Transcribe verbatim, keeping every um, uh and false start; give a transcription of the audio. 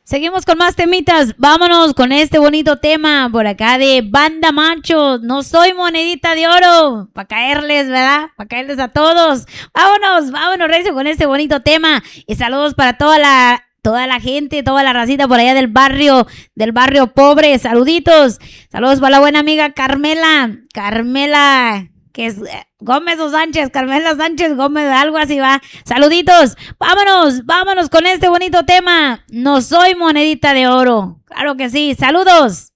Seguimos con más temitas. Vámonos con este bonito tema por acá de Banda Macho. No soy monedita de oro. Para caerles, ¿verdad? Para caerles a todos. Vámonos, vámonos, recio, con este bonito tema. Y saludos para toda la... Toda la gente, toda la racita por allá del barrio, del barrio pobre. Saluditos. Saludos para la buena amiga Carmela. Carmela, que es Gómez o Sánchez. Carmela Sánchez Gómez, algo así va. Saluditos. Vámonos, vámonos con este bonito tema. No soy monedita de oro. Claro que sí. Saludos.